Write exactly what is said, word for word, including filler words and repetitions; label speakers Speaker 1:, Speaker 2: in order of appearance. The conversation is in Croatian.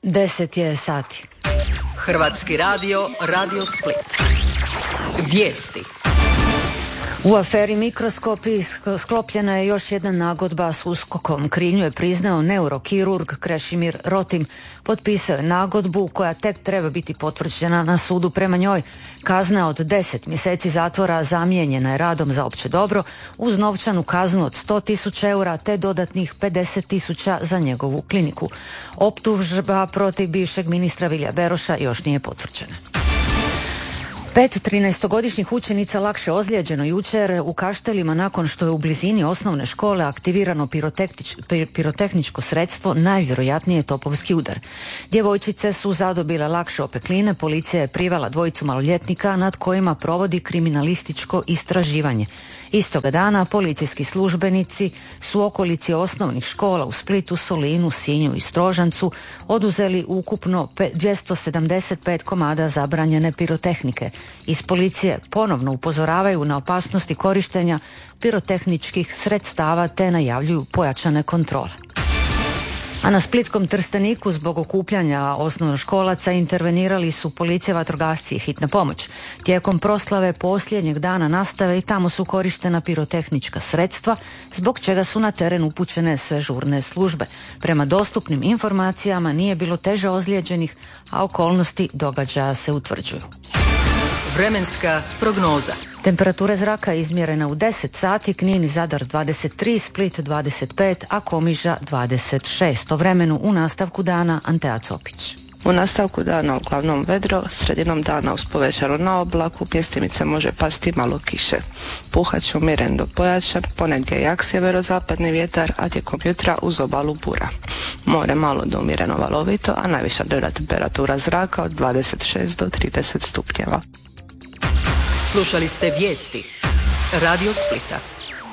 Speaker 1: Deset je sati.
Speaker 2: Hrvatski radio, Radio Split. Vijesti.
Speaker 1: U aferi Mikroskopi sklopljena je još jedna nagodba s USKOK-om. Krivnju je priznao neurokirurg Krešimir Rotim. Potpisao je nagodbu koja tek treba biti potvrđena na sudu. Prema njoj kazna od deset mjeseci zatvora zamijenjena je radom za opće dobro uz novčanu kaznu od sto tisuća eura te dodatnih pedeset tisuća za njegovu kliniku. Optužba protiv bivšeg ministra Vilija Beroša još nije potvrđena. Pet trinaestogodišnjih učenica lakše ozlijeđeno jučer u Kaštelima nakon što je u blizini osnovne škole aktivirano pirotehničko sredstvo, najvjerojatnije topovski udar. Djevojčice su zadobile lakše opekline, policija je privela dvojicu maloljetnika nad kojima provodi kriminalističko istraživanje. Istoga dana policijski službenici su okolici osnovnih škola u Splitu, Solinu, Sinju i Strožancu oduzeli ukupno dvjesto sedamdeset pet komada zabranjene pirotehnike. Iz policije ponovno upozoravaju na opasnosti korištenja pirotehničkih sredstava te najavljuju pojačane kontrole. A na splitskom Trsteniku zbog okupljanja osnovnoškolaca intervenirali su policija, vatrogasci i hitna pomoć. Tijekom proslave posljednjeg dana nastave i tamo su korištena pirotehnička sredstva, zbog čega su na teren upućene sve žurne službe. Prema dostupnim informacijama nije bilo teže ozlijeđenih, a okolnosti događaja se utvrđuju.
Speaker 2: Vremenska prognoza.
Speaker 1: Temperatura zraka izmjerena u deset sati, Knin i Zadar dvadeset tri, Split dvadeset pet, a Komiža dvadeset šest. O vremenu u nastavku dana Antea Copić.
Speaker 3: U nastavku dana uglavnom vedro, sredinom dana uz povećanu na oblaku, mjestimice može pasti malo kiše. Puhat će umjeren do pojačan, ponegdje jak sjeverozapadni vjetar, a tijekom jutra uz obalu bura. More malo do umjereno valovito, a najviša dnevna temperatura zraka od dvadeset šest do trideset stupnjeva.
Speaker 2: Slušali ste vijesti Radio Splita.